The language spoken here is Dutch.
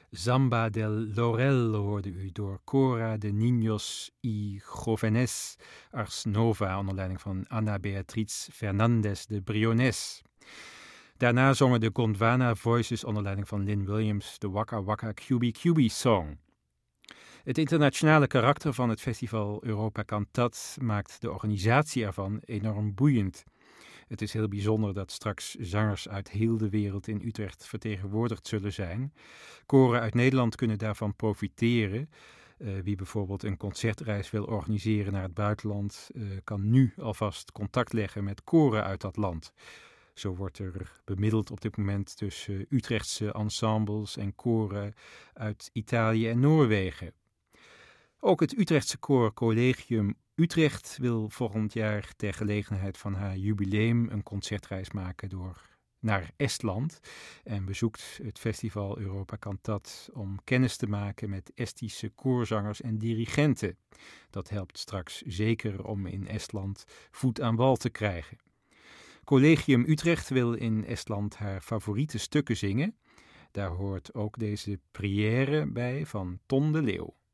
Zamba del Laurel hoorde u door Cora de Niños y Jóvenes Ars Nova onder leiding van Ana Beatriz Fernández de Briones. Daarna zongen de Gondwana Voices onder leiding van Lynn Williams de Waka Waka QB QB Song. Het internationale karakter van het festival Europa Cantat maakt de organisatie ervan enorm boeiend. Het is heel bijzonder dat straks zangers uit heel de wereld in Utrecht vertegenwoordigd zullen zijn. Koren uit Nederland kunnen daarvan profiteren. Wie bijvoorbeeld een concertreis wil organiseren naar het buitenland, kan nu alvast contact leggen met koren uit dat land. Zo wordt er bemiddeld op dit moment tussen Utrechtse ensembles en koren uit Italië en Noorwegen. Ook het Utrechtse koor Collegium Utrecht wil volgend jaar ter gelegenheid van haar jubileum een concertreis maken naar Estland en bezoekt het festival Europa Cantat om kennis te maken met Estische koorzangers en dirigenten. Dat helpt straks zeker om in Estland voet aan wal te krijgen. Collegium Utrecht wil in Estland haar favoriete stukken zingen. Daar hoort ook deze prière bij van Ton de Leeuw.